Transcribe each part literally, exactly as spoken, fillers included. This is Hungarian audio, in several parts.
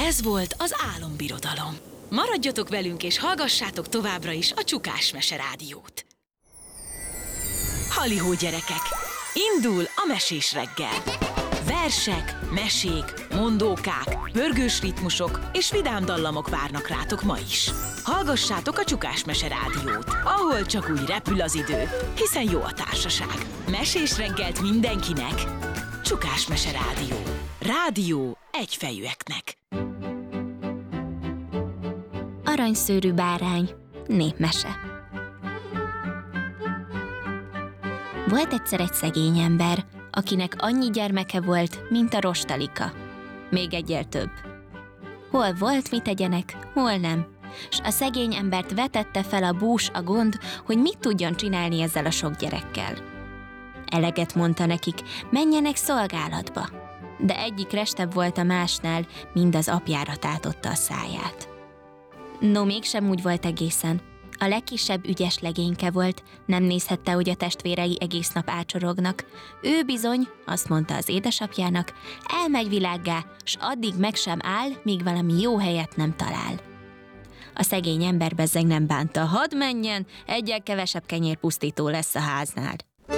Ez volt az Álombirodalom. Maradjatok velünk és hallgassátok továbbra is a Csukás Mese Rádiót. Halihó gyerekek! Indul a mesés reggel! Versek, mesék, mondókák, pörgős ritmusok és vidám dallamok várnak rátok ma is. Hallgassátok a Csukás Mese Rádiót, ahol csak úgy repül az idő, hiszen jó a társaság. Mesés reggelt mindenkinek! Csukás Mese Rádió. Rádió egyfejűeknek. Aranyszőrű bárány. Népmese. Volt egyszer egy szegény ember, akinek annyi gyermeke volt, mint a rostalika. Még egyel több. Hol volt, mit tegyenek, hol nem. S a szegény embert vetette fel a bús a gond, hogy mit tudjon csinálni ezzel a sok gyerekkel. Eleget mondta nekik, menjenek szolgálatba. De egyik restebb volt a másnál, mind az apjára tátotta a száját. No, mégsem úgy volt egészen. A legkisebb ügyes legényke volt, nem nézhette, hogy a testvérei egész nap ácsorognak. Ő bizony, azt mondta az édesapjának, elmegy világgá, s addig meg sem áll, míg valami jó helyet nem talál. A szegény ember bezzeg nem bánta, hadd menjen, egyel kevesebb kenyérpusztító lesz a háznál.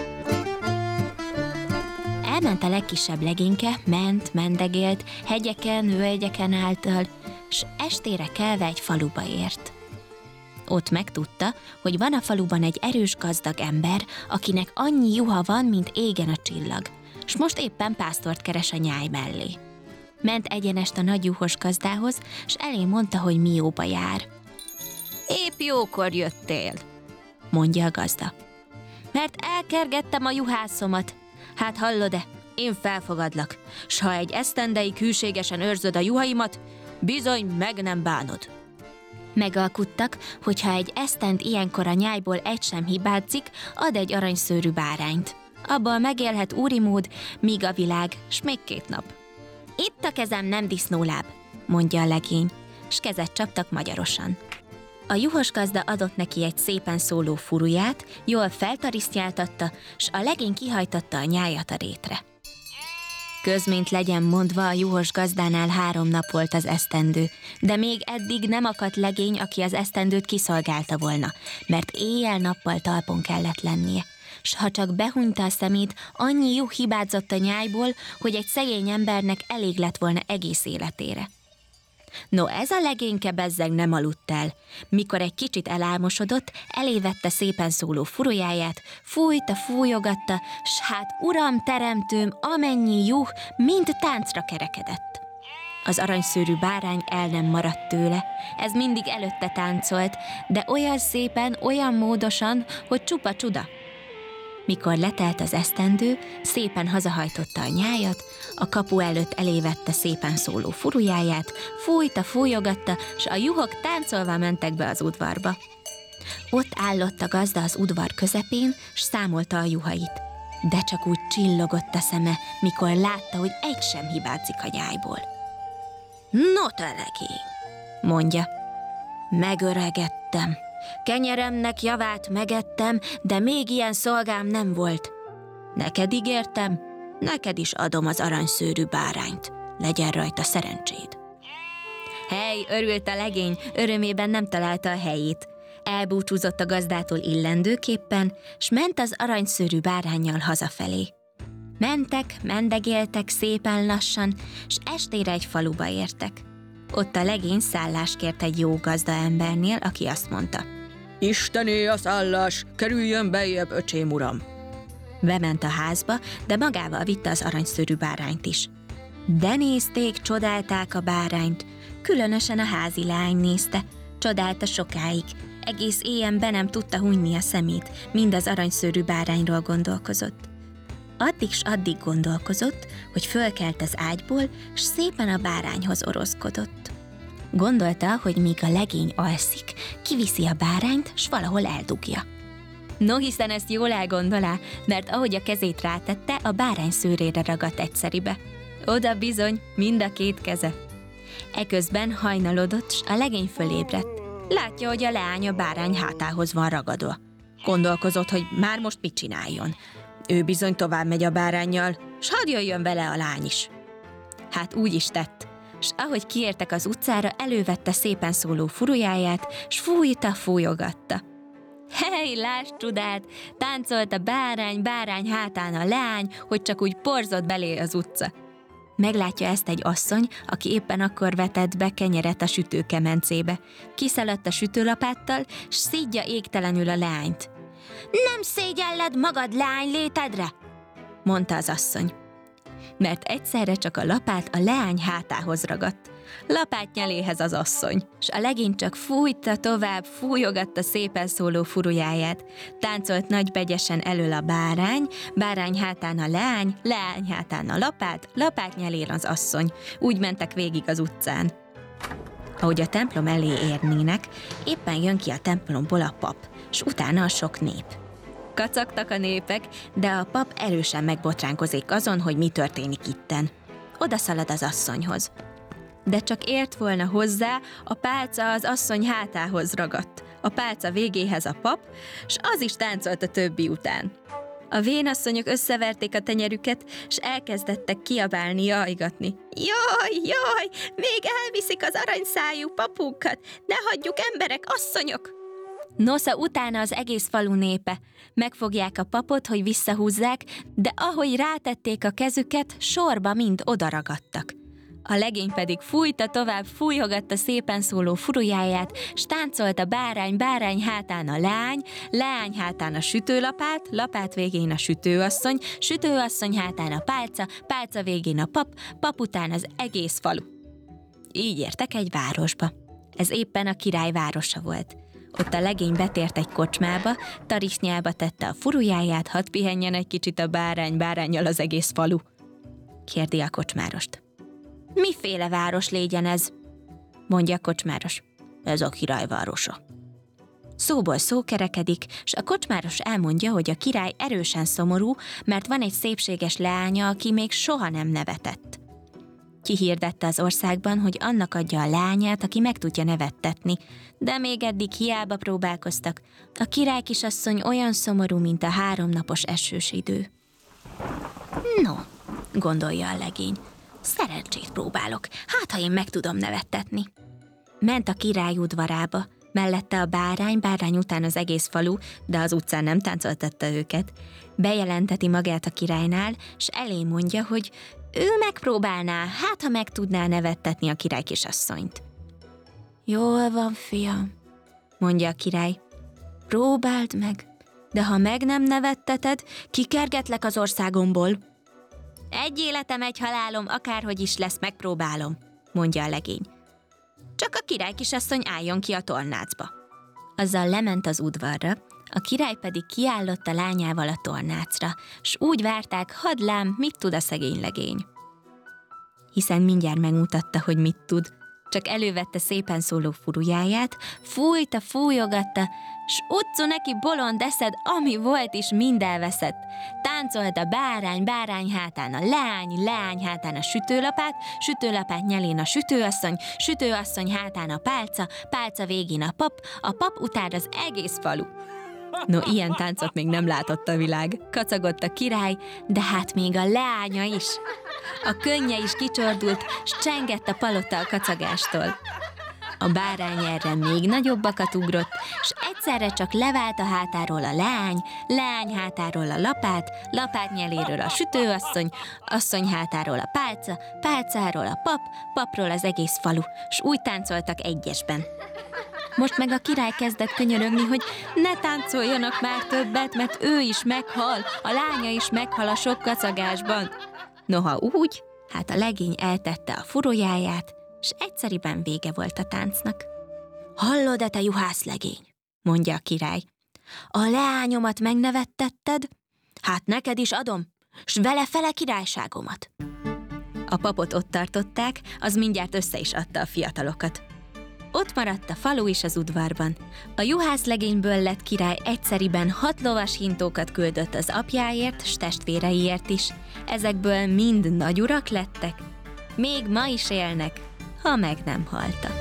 Elment a legkisebb legényke, ment, mendegélt, hegyeken, völgyeken által, s estére kelve egy faluba ért. Ott megtudta, hogy van a faluban egy erős gazdag ember, akinek annyi juha van, mint égen a csillag, s most éppen pásztort keres a nyáj mellé. Ment egyenest a nagy juhos gazdához, s elé mondta, hogy mióba jár. Épp jókor jöttél, mondja a gazda. Mert elkergettem a juhászomat. Hát hallod-e, én felfogadlak, s ha egy esztendeig hűségesen őrzöd a juhaimat, bizony meg nem bánod. Megalkuttak, hogyha egy esztend ilyenkor a nyájból egy sem hibázik, ad egy aranyszőrű bárányt. Abban megélhet úrimód, míg a világ, s még két nap. Itt a kezem, nem disznóláb, mondja a legény, s kezet csaptak magyarosan. A juhos gazda adott neki egy szépen szóló furuját, jól feltarisztyáltatta, s a legény kihajtatta a nyájat a rétre. Közmént legyen mondva, a juhos gazdánál három nap volt az esztendő, de még eddig nem akadt legény, aki az esztendőt kiszolgálta volna, mert éjjel-nappal talpon kellett lennie. S ha csak behunyta a szemét, annyi juh hibázott a nyájból, hogy egy szegény embernek elég lett volna egész életére. No, ez a legényke bezzeg nem aludt el. Mikor egy kicsit elálmosodott, elévette szépen szóló furujáját, fújta, fújogatta, s hát uram, teremtőm, amennyi juh, mind táncra kerekedett. Az aranyszőrű bárány el nem maradt tőle, ez mindig előtte táncolt, de olyan szépen, olyan módosan, hogy csupa csuda. Mikor letelt az esztendő, szépen hazahajtotta a nyájat, a kapu előtt elévette szépen szóló furujáját, fújta, fújogatta, s a juhok táncolva mentek be az udvarba. Ott állott a gazda az udvar közepén, s számolta a juhait. De csak úgy csillogott a szeme, mikor látta, hogy egy sem hibázik a nyájból. No te legény, mondja, megöregedtem. Kenyeremnek javát megettem, de még ilyen szolgám nem volt. Neked ígértem, neked is adom az aranyszőrű bárányt. Legyen rajta szerencséd. Hely, örült a legény, örömében nem találta a helyét. Elbúcsúzott a gazdától illendőképpen, s ment az aranyszőrű báránnyal hazafelé. Mentek, mendegéltek szépen lassan, s estére egy faluba értek. Ott a legény szállást kért egy jó gazda embernél, aki azt mondta: Istené a szállás, kerüljön bejjebb, öcsém uram. Bement a házba, de magával vitte az aranyszőrű bárányt is. De nézték, csodálták a bárányt, különösen a házi lány nézte, csodálta sokáig, egész éjjel be nem tudta hunyni a szemét, mind az aranyszőrű bárányról gondolkozott. Addig s addig gondolkozott, hogy fölkelt az ágyból, s szépen a bárányhoz oroszkodott. Gondolta, hogy míg a legény alszik, kiviszi a bárányt, s valahol eldugja. No, hiszen ezt jól elgondolá, mert ahogy a kezét rátette, a bárány szőrére ragadt egyszeribe. Oda bizony, mind a két keze. Eközben hajnalodott, s a legény fölébredt. Látja, hogy a leány a bárány hátához van ragadva. Gondolkozott, hogy már most mit csináljon. Ő bizony tovább megy a báránnyal, s hadd jöjjön vele a lány is. Hát úgy is tett. s ahogy kiértek az utcára, elővette szépen szóló furujáját, s fújta, fújogatta. Hely, lásd csodát! Táncolt a bárány, bárány hátán a leány, hogy csak úgy porzott belé az utca. Meglátja ezt egy asszony, aki éppen akkor vetett be kenyeret a sütőkemencébe. Kiszaladt a sütőlapáttal, s szídja égtelenül a leányt. Nem szégyelled magad leány létedre, mondta az asszony. Mert egyszerre csak a lapát a leány hátához ragadt. Lapátnyeléhez az asszony, s a legény csak fújta tovább, fújogatta szépen szóló furujáját. Táncolt nagybegyesen elől a bárány, bárány hátán a leány, leány hátán a lapát, lapátnyelén az asszony. Úgy mentek végig az utcán. Ahogy a templom elé érnének, éppen jön ki a templomból a pap, s utána a sok nép. Kacagtak a népek, de a pap erősen megbotránkozik azon, hogy mi történik itten. Oda szalad az asszonyhoz. De csak ért volna hozzá, a pálca az asszony hátához ragadt. A pálca végéhez a pap, s az is táncolt a többi után. A vénasszonyok összeverték a tenyerüket, s elkezdettek kiabálni, jajgatni. Jaj, jaj, még elviszik az aranyszájú papunkat, ne hagyjuk emberek, asszonyok! Nosza utána az egész falu népe. Megfogják a papot, hogy visszahúzzák, de ahogy rátették a kezüket, sorba mind odaragadtak. A legény pedig fújta tovább, fújogatta szépen szóló furujáját, s táncolt a bárány, bárány hátán a leány, leány hátán a sütőlapát, lapát végén a sütőasszony, sütőasszony hátán a pálca, pálca végén a pap, pap után az egész falu. Így értek egy városba. Ez éppen a király városa volt. Ott a legény betért egy kocsmába, tarisznyába tette a furujáját, hadd pihenjen egy kicsit a bárány, báránnyal az egész falu. Kérdi a kocsmárost. Miféle város légyen ez? Mondja a kocsmáros. Ez a király városa. Szóból szó kerekedik, s a kocsmáros elmondja, hogy a király erősen szomorú, mert van egy szépséges leánya, aki még soha nem nevetett. Kihirdette az országban, hogy annak adja a lányát, aki meg tudja nevettetni, de még eddig hiába próbálkoztak. A király kisasszony olyan szomorú, mint a háromnapos esős idő. No, gondolja a legény, szerencsét próbálok, hát ha én meg tudom nevettetni. Ment a király udvarába, mellette a bárány, bárány után az egész falu, de az utcán nem táncoltatta őket. Bejelenteti magát a királynál, s elé mondja, hogy ő megpróbálná, hát ha meg tudná nevettetni a király kisasszonyt. Jól van, fiam, mondja a király. Próbáld meg, de ha meg nem nevetteted, kikergetlek az országomból. Egy életem, egy halálom, akárhogy is lesz, megpróbálom, mondja a legény. Csak a király kisasszony álljon ki a tornácba. Azzal lement az udvarra, a király pedig kiállott a lányával a tornácra, s úgy várták, hadd lám, mit tud a szegény legény. Hiszen mindjárt megmutatta, hogy mit tud, csak elővette szépen szóló furujáját, fújta, fújogatta, s utcu neki bolond eszed, ami volt is, mind elveszett. Táncolt a bárány, bárány hátán a leány, leány hátán a sütőlapát, sütőlapát nyelén a sütőasszony, sütőasszony hátán a pálca, pálca végén a pap, a pap után az egész falu. No, ilyen táncot még nem látott a világ. Kacagott a király, de hát még a leánya is. A könnye is kicsordult, s csengett a palota a kacagástól. A bárány erre még nagyobbakat ugrott, s egyszerre csak levált a hátáról a leány, leány hátáról a lapát, lapát nyeléről a sütőasszony, asszony hátáról a pálca, pálcáról a pap, papról az egész falu, s úgy táncoltak egyesben. Most meg a király kezdett könyörögni, hogy ne táncoljanak már többet, mert ő is meghal, a lánya is meghal a sok kacagásban. Noha úgy, hát a legény eltette a furujáját, s egyszeriben vége volt a táncnak. Hallod-e, te juhász legény? Mondja a király. A leányomat megnevettetted? Hát neked is adom, s vele fele királyságomat. A papot ott tartották, az mindjárt össze is adta a fiatalokat. Ott maradt a falu is az udvarban. A juhászlegényből lett király egyszeriben hat lovas hintókat küldött az apjáért, s testvéreiért is. Ezekből mind nagyurak lettek. Még ma is élnek, ha meg nem haltak.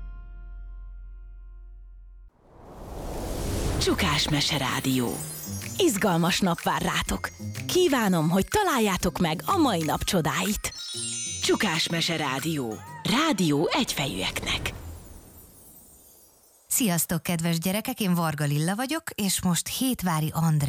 Csukás Mese Rádió. izgalmas nap vár rátok. Kívánom, hogy találjátok meg a mai nap csodáit. Csukás Mese Rádió. Rádió egyfejűeknek. Sziasztok, kedves gyerekek! Én Varga Lilla vagyok, és most Hétvári András